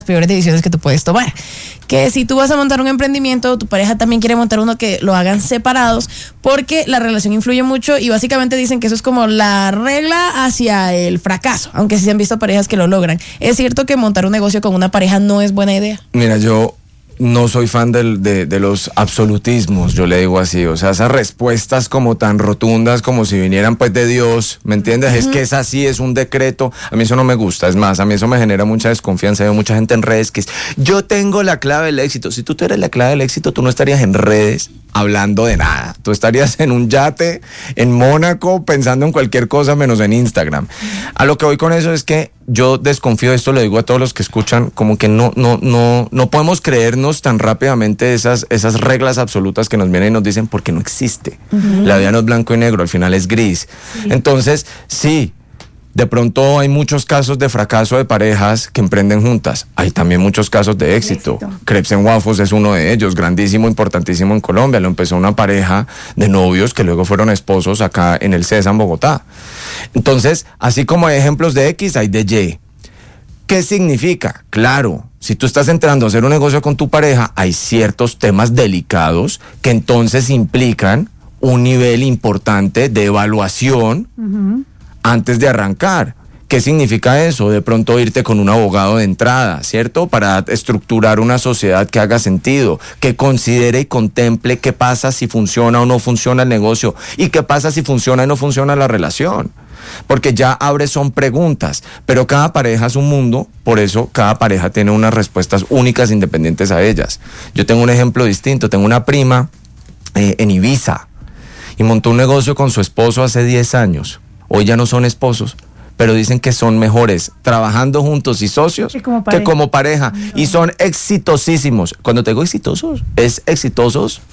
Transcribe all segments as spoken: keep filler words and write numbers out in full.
peores decisiones que tú puedes tomar. Que si tú vas a montar un emprendimiento, tu pareja también quiere montar uno, que lo hagan separados, porque la relación influye mucho y básicamente dicen que eso es como la regla hacia el fracaso, aunque sí se han visto parejas que lo logran. ¿Es cierto que montar un negocio con una pareja no es buena idea? Mira, yo no soy fan del, de, de los absolutismos, yo le digo así, o sea, esas respuestas como tan rotundas, como si vinieran pues de Dios, ¿me entiendes? Uh-huh. Es que es así, es un decreto, a mí eso no me gusta, es más, a mí eso me genera mucha desconfianza, veo mucha gente en redes que es, yo tengo la clave del éxito. Si tú eres la clave del éxito, tú no estarías en redes hablando de nada, tú estarías en un yate en Mónaco pensando en cualquier cosa menos en Instagram. A lo que voy con eso es que yo desconfío de esto, le digo a todos los que escuchan, como que no, no, no, no podemos creernos tan rápidamente esas, esas reglas absolutas que nos vienen y nos dicen, porque no existe. Uh-huh. La vida no es blanco y negro, al final es gris. Sí. Entonces, sí, de pronto hay muchos casos de fracaso de parejas que emprenden juntas. Hay también muchos casos de éxito. éxito. Crepes and Waffles es uno de ellos, grandísimo, importantísimo en Colombia. Lo empezó una pareja de novios que luego fueron esposos acá en el CESA, en Bogotá. Entonces, así como hay ejemplos de X, hay de Y. ¿Qué significa? Claro, si tú estás entrando a hacer un negocio con tu pareja, hay ciertos temas delicados que entonces implican un nivel importante de evaluación uh-huh. antes de arrancar. ¿Qué significa eso? De pronto irte con un abogado de entrada, ¿cierto? Para estructurar una sociedad que haga sentido, que considere y contemple qué pasa si funciona o no funciona el negocio y qué pasa si funciona y no funciona la relación. Porque ya abre son preguntas, pero cada pareja es un mundo, por eso cada pareja tiene unas respuestas únicas independientes a ellas. Yo tengo un ejemplo distinto, tengo una prima eh, en Ibiza y montó un negocio con su esposo hace diez años. Hoy ya no son esposos, pero dicen que son mejores trabajando juntos y socios como que como pareja. No. Y son exitosísimos. Cuando te digo exitosos, es exitosos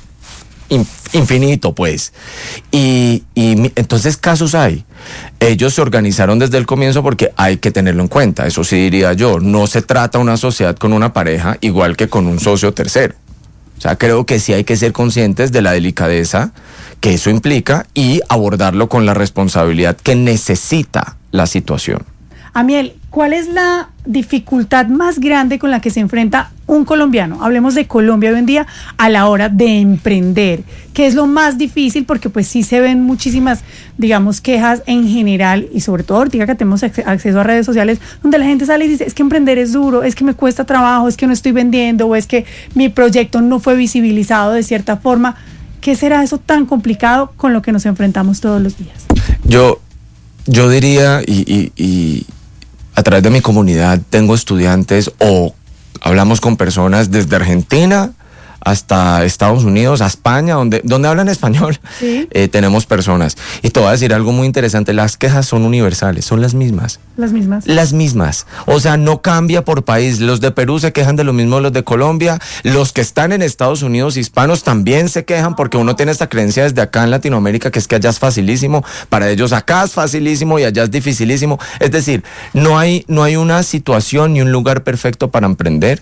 infinito, pues. Y, y entonces casos hay. Ellos se organizaron desde el comienzo porque hay que tenerlo en cuenta. Eso sí diría yo. No se trata una sociedad con una pareja igual que con un socio tercero. O sea, creo que sí hay que ser conscientes de la delicadeza que eso implica y abordarlo con la responsabilidad que necesita la situación. Amiel, ¿cuál es la dificultad más grande con la que se enfrenta un colombiano? Hablemos de Colombia hoy en día a la hora de emprender. ¿Qué es lo más difícil? Porque pues sí se ven muchísimas, digamos, quejas en general y sobre todo ahorita que tenemos acceso a redes sociales donde la gente sale y dice, es que emprender es duro, es que me cuesta trabajo, es que no estoy vendiendo o es que mi proyecto no fue visibilizado de cierta forma. ¿Qué será eso tan complicado con lo que nos enfrentamos todos los días? Yo, yo diría y... y, y... a través de mi comunidad tengo estudiantes o hablamos con personas desde Argentina hasta Estados Unidos, a España, donde, donde hablan español. ¿Sí? Eh, tenemos personas. Y te voy a decir algo muy interesante, las quejas son universales, son las mismas. Las mismas. Las mismas. O sea, no cambia por país. Los de Perú se quejan de lo mismo los de Colombia. Los que están en Estados Unidos hispanos también se quejan porque uno tiene esta creencia desde acá en Latinoamérica que es que allá es facilísimo. Para ellos acá es facilísimo y allá es dificilísimo. Es decir, no hay, no hay una situación ni un lugar perfecto para emprender.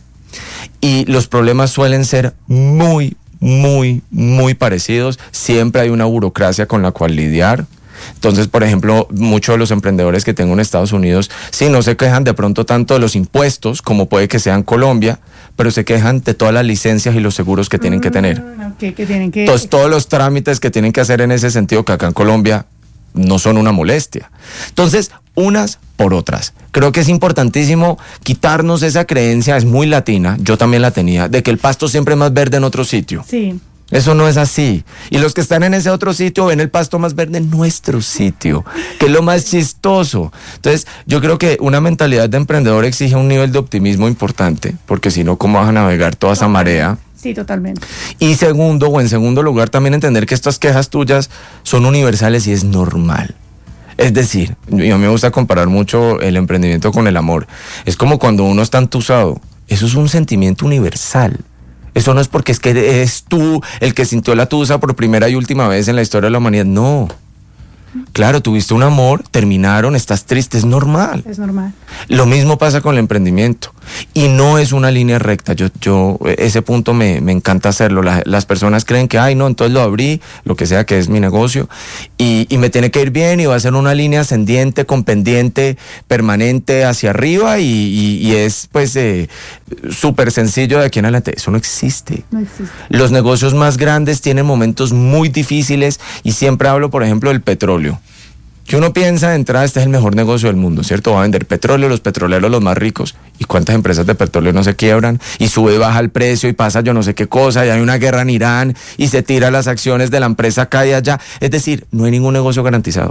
Y los problemas suelen ser muy, muy, muy parecidos. Siempre hay una burocracia con la cual lidiar. Entonces, por ejemplo, muchos de los emprendedores que tengo en Estados Unidos, sí, no se quejan de pronto tanto de los impuestos como puede que sea en Colombia, pero se quejan de todas las licencias y los seguros que tienen que tener. Okay, que tienen que... Entonces, todos los trámites que tienen que hacer en ese sentido, que acá en Colombia no son una molestia. Entonces, unas por otras. Creo que es importantísimo quitarnos esa creencia, es muy latina, yo también la tenía, de que el pasto siempre es más verde en otro sitio. Sí. Eso no es así. Y los que están en ese otro sitio ven el pasto más verde en nuestro sitio, que es lo más chistoso. Entonces, yo creo que una mentalidad de emprendedor exige un nivel de optimismo importante, porque si no, ¿cómo vas a navegar toda esa marea? Sí, totalmente. Y segundo, o en segundo lugar, también entender que estas quejas tuyas son universales y es normal. Es decir, a mí me gusta comparar mucho el emprendimiento con el amor. Es como cuando uno está entusado. Eso es un sentimiento universal. Eso no es porque es que eres tú el que sintió la tusa por primera y última vez en la historia de la humanidad. No. Claro, tuviste un amor, terminaron, estás triste, es normal. Es normal. Lo mismo pasa con el emprendimiento. Y no es una línea recta. Yo, yo ese punto me, me encanta hacerlo. La, las personas creen que, ay, no, entonces lo abrí, lo que sea que es mi negocio, y, y me tiene que ir bien y va a ser una línea ascendiente con pendiente permanente hacia arriba y, y, y es pues eh, súper sencillo de aquí en adelante. Eso no existe. No existe. Los negocios más grandes tienen momentos muy difíciles y siempre hablo, por ejemplo, del petróleo. Que uno piensa de entrada, este es el mejor negocio del mundo, ¿cierto? Va a vender petróleo, los petroleros los más ricos. ¿Y cuántas empresas de petróleo no se quiebran? Y sube y baja el precio y pasa yo no sé qué cosa, y hay una guerra en Irán y se tira las acciones de la empresa acá y allá. Es decir, no hay ningún negocio garantizado.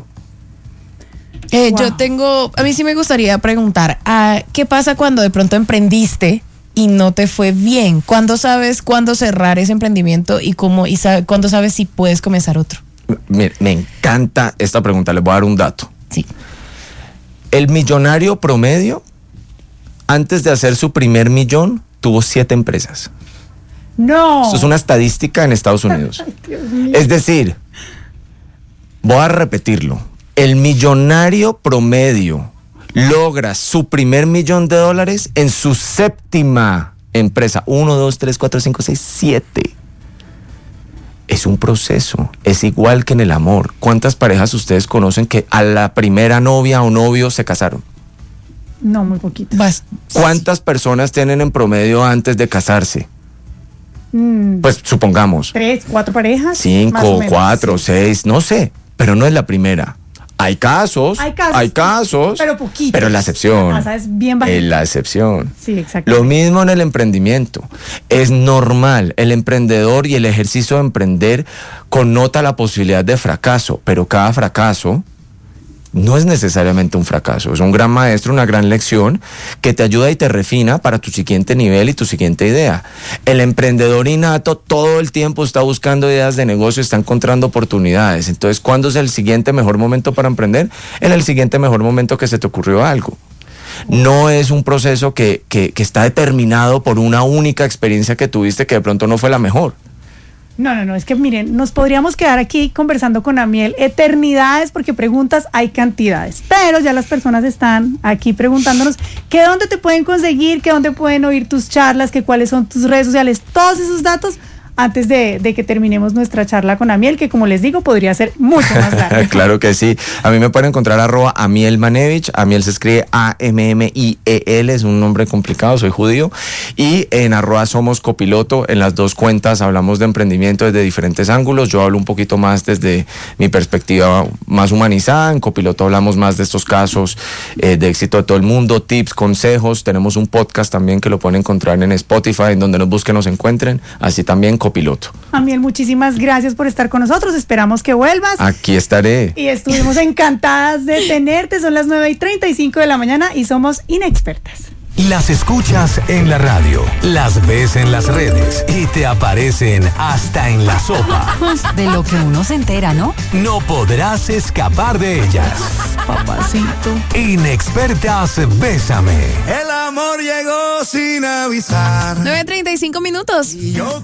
Eh, Wow. Yo tengo, a mí sí me gustaría preguntar, ah, ¿qué pasa cuando de pronto emprendiste y no te fue bien? ¿Cuándo sabes cuándo cerrar ese emprendimiento y cómo y sabe, cuándo sabes si puedes comenzar otro? Me, me encanta esta pregunta, les voy a dar un dato. Sí. El millonario promedio, antes de hacer su primer millón, tuvo siete empresas. No. Eso es una estadística en Estados Unidos. Ay, Dios mío. Es decir, voy a repetirlo. El millonario promedio logra su primer millón de dólares en su séptima empresa. Uno, dos, tres, cuatro, cinco, seis, siete. Es un proceso. Es igual que en el amor. ¿Cuántas parejas ustedes conocen que a la primera novia o novio se casaron? No, muy poquito. Vas. ¿Cuántas personas tienen en promedio antes de casarse? Mm, Pues supongamos. Tres, cuatro parejas. más o Cinco, menos, cuatro, sí. seis, no sé, pero no es la primera. Hay casos, Hay casos, hay casos, pero poquitos. pero es la excepción. La tasa es bien bajita. Es la excepción. Sí, exacto. Lo mismo en el emprendimiento. Es normal, el emprendedor y el ejercicio de emprender connota la posibilidad de fracaso, pero cada fracaso no es necesariamente un fracaso, es un gran maestro, una gran lección que te ayuda y te refina para tu siguiente nivel y tu siguiente idea. El emprendedor innato todo el tiempo está buscando ideas de negocio, está encontrando oportunidades. Entonces, ¿cuándo es el siguiente mejor momento para emprender? En el siguiente mejor momento que se te ocurrió algo. No es un proceso que, que, que está determinado por una única experiencia que tuviste que de pronto no fue la mejor. No, no, no, es que miren, nos podríamos quedar aquí conversando con Amiel eternidades porque preguntas hay cantidades, pero ya las personas están aquí preguntándonos que dónde te pueden conseguir, que dónde pueden oír tus charlas, que cuáles son tus redes sociales, todos esos datos antes de, de que terminemos nuestra charla con Amiel, que como les digo, podría ser mucho más larga. Claro que sí. A mí me pueden encontrar arroba Amiel Manevich. Amiel se escribe A M M I E L, es un nombre complicado, soy judío. Y en arroba Somos Copiloto, en las dos cuentas hablamos de emprendimiento desde diferentes ángulos. Yo hablo un poquito más desde mi perspectiva más humanizada. En Copiloto hablamos más de estos casos eh, de éxito de todo el mundo, tips, consejos. Tenemos un podcast también que lo pueden encontrar en Spotify, en donde nos busquen, nos encuentren. Así también Copiloto. Amiel, muchísimas gracias por estar con nosotros, esperamos que vuelvas. Aquí estaré. Y estuvimos encantadas de tenerte, son las nueve y treinta y cinco de la mañana y somos inexpertas. Las escuchas en la radio, las ves en las redes y te aparecen hasta en la sopa. De lo que uno se entera, ¿no? No podrás escapar de ellas. Papacito. Inexpertas, bésame. El amor llegó sin avisar. nueve treinta y cinco minutos. Y yo